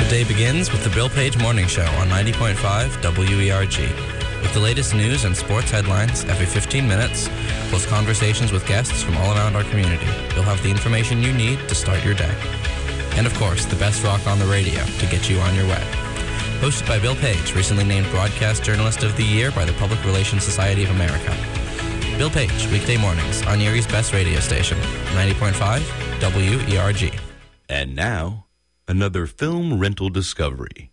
The day begins with the Bill Page Morning Show on 90.5 WERG. With the latest news and sports headlines every 15 minutes, plus conversations with guests from all around our community, you'll have the information you need to start your day. And of course, the best rock on the radio to get you on your way. Hosted by Bill Page, recently named Broadcast Journalist of the Year by the Public Relations Society of America. Bill Page, weekday mornings on Erie's best radio station, 90.5 WERG. And now, another film rental discovery.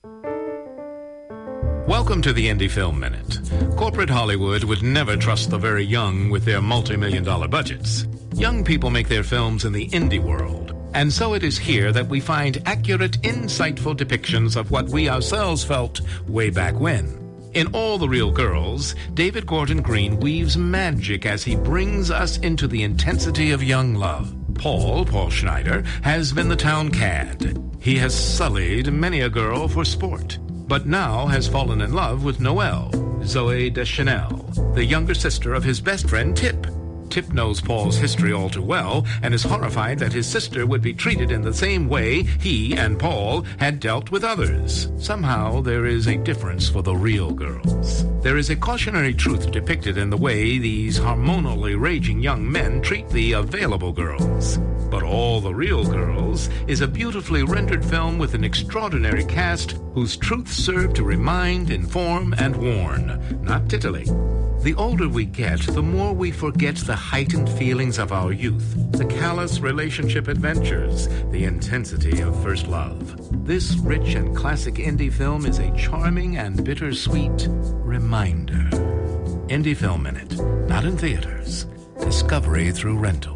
Welcome to the Indie Film Minute. Corporate Hollywood would never trust the very young with their multi-million-dollar budgets. Young people make their films in the indie world. And so it is here that we find accurate, insightful depictions of what we ourselves felt way back when. In All the Real Girls, David Gordon Green weaves magic as he brings us into the intensity of young love. Paul Schneider, has been the town cad. He has sullied many a girl for sport, but now has fallen in love with Noelle, Zoe Deschanel, the younger sister of his best friend Tip. Tip knows Paul's history all too well and is horrified that his sister would be treated in the same way he and Paul had dealt with others. Somehow there is a difference for the real girls. There is a cautionary truth depicted in the way these hormonally raging young men treat the available girls. But All the Real Girls is a beautifully rendered film with an extraordinary cast whose truths serve to remind, inform, and warn, not titillate. The older we get, the more we forget the heightened feelings of our youth, the callous relationship adventures, the intensity of first love. This rich and classic indie film is a charming and bittersweet reminder. Indie Film Minute, not in theaters. Discovery through rental.